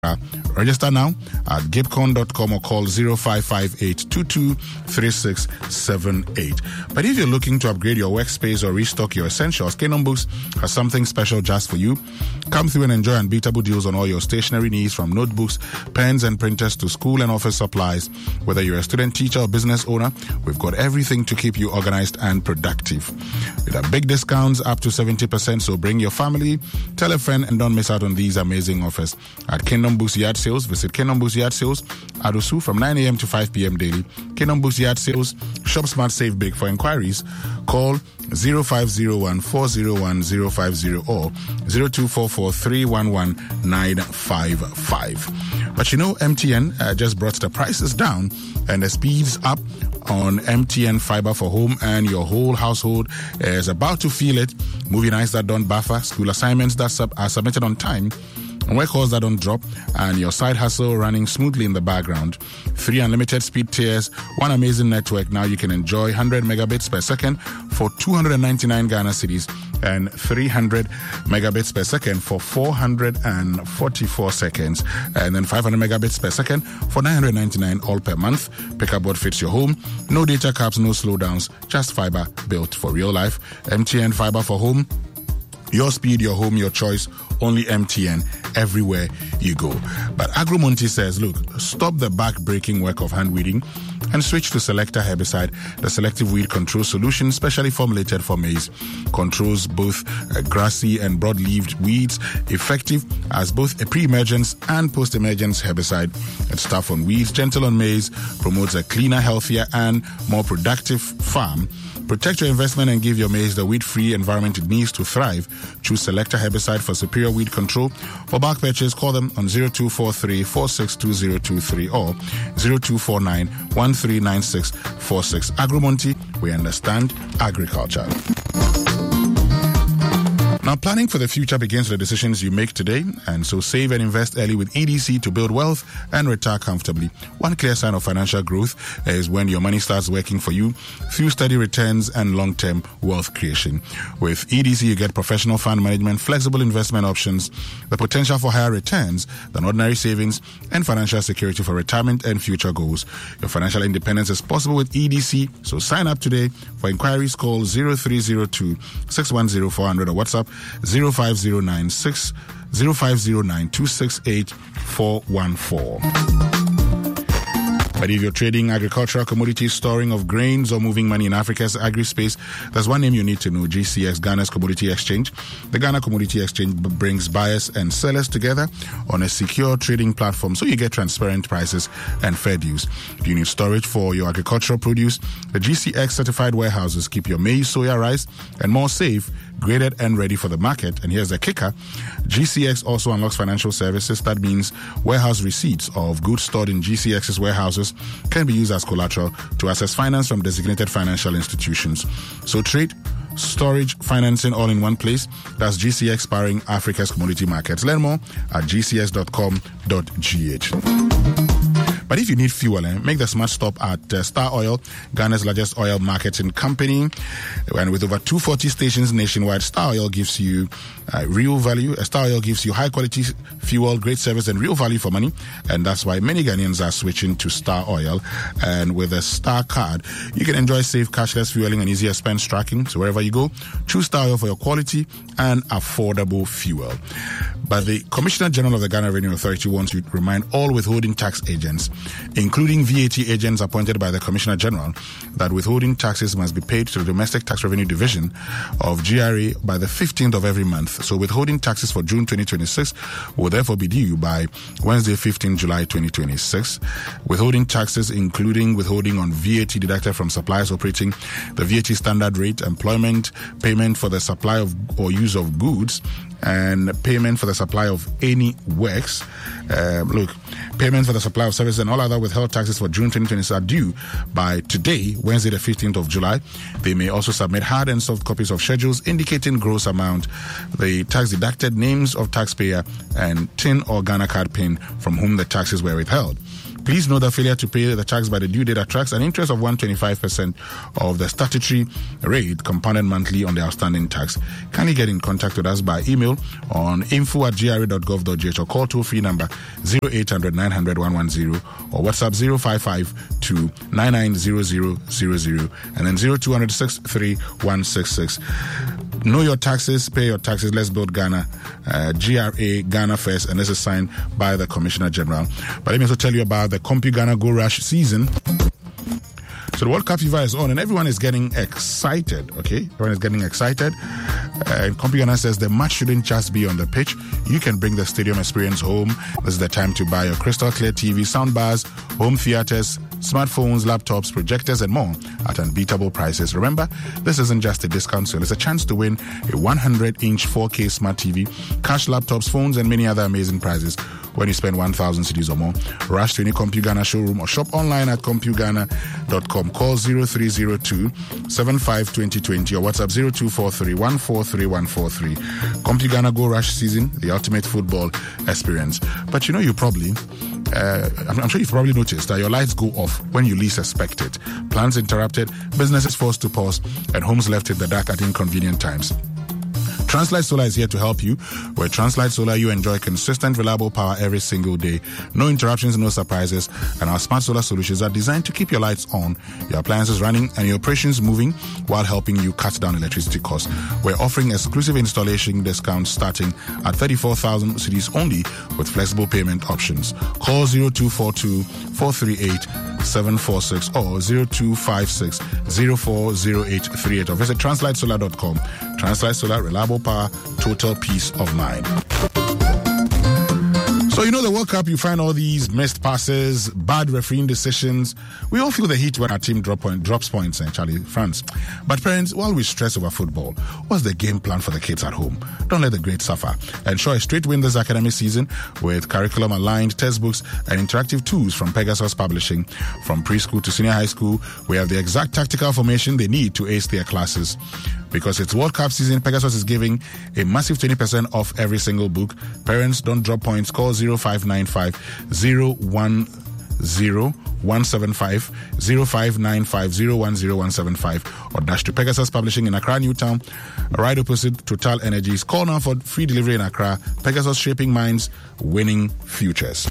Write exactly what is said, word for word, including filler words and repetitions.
Uh, register now at gipcon dot com or call zero five five eight two two three six seven eight. But if you're looking to upgrade your workspace or restock your essentials, Kingdom Books has something special just for you. Come through and enjoy unbeatable deals on all your stationery needs, from notebooks, pens and printers to school and office supplies. Whether you're a student, teacher or business owner, we've got everything to keep you organized and productive. With our big discounts up to seventy percent, so bring your family, tell a friend, and don't miss out on these amazing offers. At Kingdom Books Yard Sales, visit Kingdom Books Yard Sales, Adusu, from nine a.m. to five p.m. daily. Kingdom Books Yard Sales, shop smart, save big. For inquiries, call zero five zero one four zero one zero five zero or zero two four four three one one nine five five. But you know, M T N uh, just brought the prices down and the speeds up on M T N fiber for home, and your whole household is about to feel it. Movie nights that don't buffer, school assignments that sub- are submitted on time, and work calls that don't drop, and your side hustle running smoothly in the background. Three unlimited speed tiers, one amazing network. Now you can enjoy one hundred megabits per second for two hundred ninety-nine Ghana cedis and three hundred megabits per second for four hundred forty-four seconds, and then five hundred megabits per second for nine hundred ninety-nine all per month. Pick up what fits your home. No data caps, no slowdowns, just fiber built for real life. M T N fiber for home. Your speed, your home, your choice. Only M T N everywhere you go. But Agromonti says, look, stop the back-breaking work of hand weeding and switch to Selector Herbicide, the selective weed control solution specially formulated for maize. Controls both uh, grassy and broad-leaved weeds, effective as both a pre-emergence and post-emergence herbicide. It's tough on weeds, gentle on maize, promotes a cleaner, healthier, and more productive farm. Protect your investment and give your maize the weed-free environment it needs to thrive. Choose Selector Herbicide for superior weed control. For bulk purchase, call them on zero two four three four six two zero two three or zero two four nine one three nine six four six. Agromonti, we understand agriculture. Now, planning for the future begins with the decisions you make today, and so save and invest early with E D C to build wealth and retire comfortably. One clear sign of financial growth is when your money starts working for you through steady returns and long-term wealth creation. With E D C, you get professional fund management, flexible investment options, the potential for higher returns than ordinary savings, and financial security for retirement and future goals. Your financial independence is possible with E D C, so sign up today. For inquiries, call zero three zero two six one zero four hundred or WhatsApp zero five zero nine six zero five zero nine two six eight four one four. But if you're trading agricultural commodities, storing of grains, or moving money in Africa's agri-space, there's one name you need to know: G C X, Ghana's Commodity Exchange. The Ghana Commodity Exchange b- brings buyers and sellers together on a secure trading platform, so you get transparent prices and fair deals. If you need storage for your agricultural produce, the G C X certified warehouses keep your maize, soya, rice, and more safe, graded and ready for the market. And here's the kicker: G C X also unlocks financial services. That means warehouse receipts of goods stored in G C X's warehouses can be used as collateral to access finance from designated financial institutions. So trade, storage, financing all in one place. That's G C X powering Africa's commodity markets. Learn more at g c x dot com dot g h. But if you need fuel, eh, make the smart stop at uh, Star Oil, Ghana's largest oil marketing company. And with over two hundred forty stations nationwide, Star Oil gives you uh, real value. Uh, Star Oil gives you high quality fuel, great service, and real value for money. And that's why many Ghanaians are switching to Star Oil. And with a Star card, you can enjoy safe, cashless fueling and easier expense tracking. So wherever you go, choose Star Oil for your quality and affordable fuel. But the Commissioner General of the Ghana Revenue Authority wants you to remind all withholding tax agents, including V A T agents appointed by the Commissioner General, that withholding taxes must be paid to the Domestic Tax Revenue Division of G R A by the fifteenth of every month. So withholding taxes for June twenty twenty-six will therefore be due by Wednesday, fifteenth of July twenty twenty-six. Withholding taxes, including withholding on V A T deducted from suppliers operating the V A T standard rate, employment, payment for the supply of or use of goods, and payment for the supply of any works. Uh, look, payment for the supply of services and all other withheld taxes for June twenty twenty-six are due by today, Wednesday the fifteenth of July. They may also submit hard and soft copies of schedules indicating gross amount, the tax deducted, names of taxpayer, and T I N or Ghana card pin from whom the taxes were withheld. Please note that failure to pay the tax by the due date attracts an interest of one hundred twenty-five percent of the statutory rate compounded monthly on the outstanding tax. Kindly get in contact with us by email on info at g r a dot gov dot g h or call toll-free number zero eight hundred nine hundred one one zero or WhatsApp zero five five two nine nine zero zero zero zero and then zero two zero zero six three one six six. Know your taxes, pay your taxes. Let's build Ghana. Uh, G R A, Ghana First, and this is signed by the Commissioner General. But let me also tell you about the CompuGhana Go Rush season. So the World Cup fever is on and everyone is getting excited, okay? Everyone is getting excited. Uh, and CompuGhana says the match shouldn't just be on the pitch. You can bring the stadium experience home. This is the time to buy your crystal clear T V, soundbars, home theaters, smartphones, laptops, projectors, and more at unbeatable prices. Remember, this isn't just a discount sale. It's a chance to win a one hundred inch four K smart T V, cash laptops, phones, and many other amazing prizes when you spend one thousand cedis or more. Rush to any CompuGhana showroom or shop online at compu ghana dot com. Call zero three zero two seven five two zero two zero or WhatsApp zero two four three one four three one four three. CompuGhana Go Rush season, the ultimate football experience. But you know, you probably Uh, I'm sure you've probably noticed that your lights go off when you least expect it. Plans interrupted, businesses forced to pause, and homes left in the dark at inconvenient times. Translight Solar is here to help you. With Translight Solar, you enjoy consistent, reliable power every single day. No interruptions, no surprises. And our smart solar solutions are designed to keep your lights on, your appliances running, and your operations moving while helping you cut down electricity costs. We're offering exclusive installation discounts starting at thirty-four thousand cedis only with flexible payment options. Call zero two four two four three eight seven four six or zero two five six zero four zero eight three eight or visit translight solar dot com. Translight Solar, reliable power, total peace of mind. So, you know, the World Cup, you find all these missed passes, bad refereeing decisions. We all feel the heat when our team drop point, drops points in Charlie, France. But parents, while we stress over football, what's the game plan for the kids at home? Don't let the greats suffer. Ensure a straight win this academic season with curriculum-aligned textbooks and interactive tools from Pegasus Publishing. From preschool to senior high school, we have the exact tactical formation they need to ace their classes. Because it's World Cup season, Pegasus is giving a massive twenty percent off every single book. Parents, don't drop points. Call zero five nine five zero one zero one seven five, zero five nine five zero one zero one seven five or dash to Pegasus Publishing in Accra, Newtown, right opposite Total Energies. Call now for free delivery in Accra. Pegasus, shaping minds, winning futures.